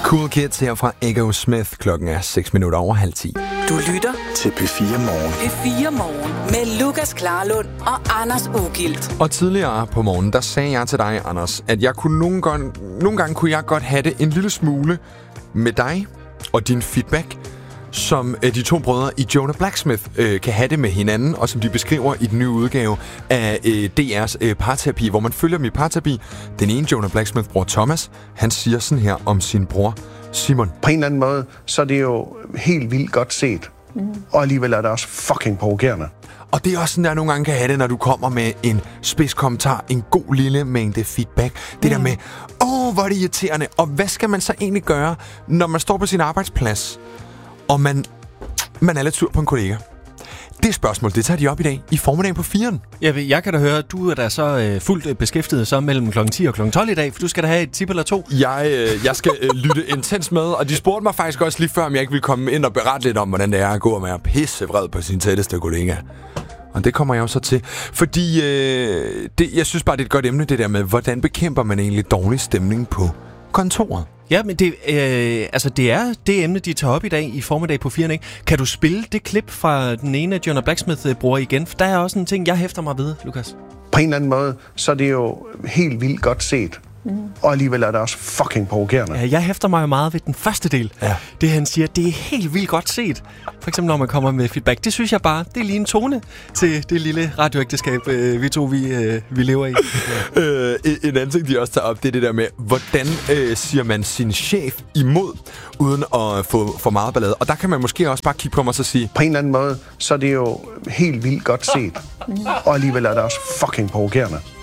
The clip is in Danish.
Cool Kids her fra Ego Smith. Klokken er 6 minutter over 9:30. Du lytter til P4 Morgen. P4 Morgen med Lukas Klarlund og Anders Ugilt. Og tidligere på morgen, der sagde jeg til dig, Anders, at jeg kunne nogle gange kunne jeg godt have det en lille smule med dig og din feedback, som de to brødre i Jonah Blacksmith kan have det med hinanden, og som de beskriver i den nye udgave af DR's parterapi, hvor man følger dem i parterapi. Den ene Jonah Blacksmith, bror Thomas, han siger sådan her om sin bror Simon. På en eller anden måde, så er det jo helt vildt godt set. Og alligevel er det også fucking provokerende. Og det er også sådan, der nogle gange kan have det, når du kommer med en spids kommentar, en god lille mængde feedback. Det der med, hvor er det irriterende, og hvad skal man så egentlig gøre, når man står på sin arbejdsplads, og man er lidt sur på en kollega? Det spørgsmål, det tager de op i dag, i formiddagen på 4'eren. Jeg kan da høre, du er da så fuldt beskæftiget så mellem kl. 10 og kl. 12 i dag, for du skal da have et tip eller to. Jeg skal lytte intens med, og de spurgte mig faktisk også lige før, om jeg ikke ville komme ind og berette lidt om, hvordan det er at gå med at pissevred på sin tætteste kollega. Og det kommer jeg jo så til, fordi jeg synes bare, det er et godt emne, det der med, hvordan bekæmper man egentlig dårlig stemning på kontoret? Ja, men det er det emne, de tager op i dag i formiddag på 4'eren, ikke? Kan du spille det klip fra den ene af Jonah Blacksmith-bror igen? For der er også en ting, jeg hæfter mig ved, Lukas. På en eller anden måde, så er det jo helt vildt godt set. Og alligevel er det også fucking provokerende. Ja, jeg hæfter mig jo meget ved den første del. Ja. Det han siger, det er helt vildt godt set. For eksempel når man kommer med feedback. Det synes jeg bare, det er lige en tone til det lille radioægteskab, vi lever i. En anden ting, de også tager op, det er det der med, hvordan siger man sin chef imod, uden at få for meget ballade. Og der kan man måske også bare kigge på mig og så sige, på en eller anden måde, så er det jo helt vildt godt set. Og alligevel er det også fucking provokerende.